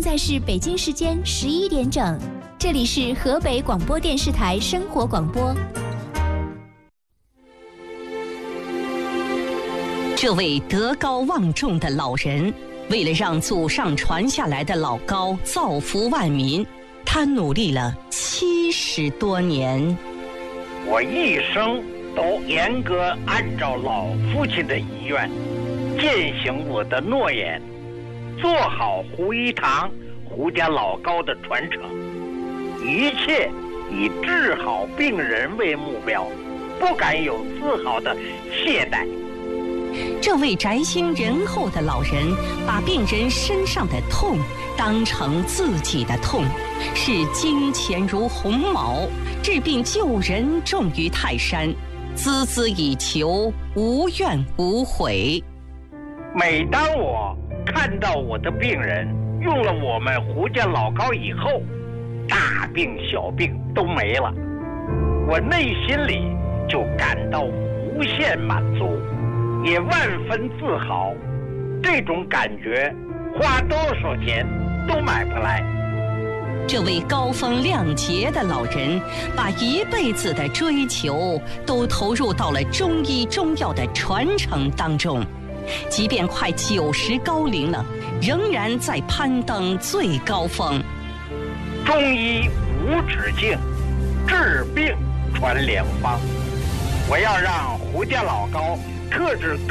在是北京时间11点整，这里是河北广播电视台生活广播。 这位德高望重的老人，为了让祖上传下来的老高造福万民，他努力了70多年。 我一生都严格按照老父亲的遗愿，践行我的诺言，做好胡一堂、胡家老高的传承，一切以治好病人为目标，不敢有丝毫的懈怠。 这位宅心仁厚的老人，把病人身上的痛当成自己的痛，视金钱如鸿毛，治病救人重于泰山，孜孜以求，无怨无悔。 每当我看到我的病人用了我们胡家老高以后，大病小病都没了，我内心里就感到无限满足，也万分自豪。这种感觉花多少钱都买不来。 这位高风亮节的老人，把一辈子的追求都投入到了中医中药的传承当中，即便快90高龄了，仍然在攀登最高峰。 中医无止境，治病传良方。我要让胡家老高特质